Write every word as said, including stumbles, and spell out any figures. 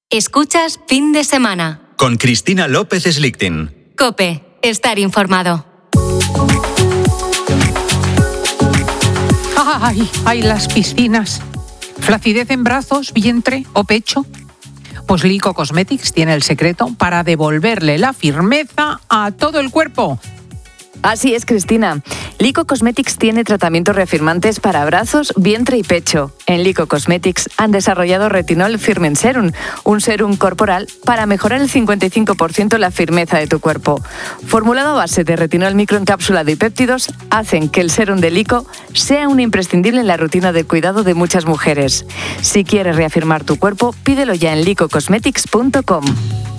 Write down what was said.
Escuchas Fin de Semana. Con Cristina López Slichting. COPE. Estar informado. Ay, ay, las piscinas. ¿Flacidez en brazos, vientre o pecho? Pues Lyko Cosmetics tiene el secreto para devolverle la firmeza a todo el cuerpo. Así es, Cristina. Lyko Cosmetics tiene tratamientos reafirmantes para brazos, vientre y pecho. En Lyko Cosmetics han desarrollado Retinol Firming Serum, un serum corporal para mejorar el cincuenta y cinco por ciento la firmeza de tu cuerpo. Formulado a base de retinol microencapsulado y péptidos, hacen que el serum de Lyko sea un imprescindible en la rutina de cuidado de muchas mujeres. Si quieres reafirmar tu cuerpo, pídelo ya en lyko cosmetics punto com.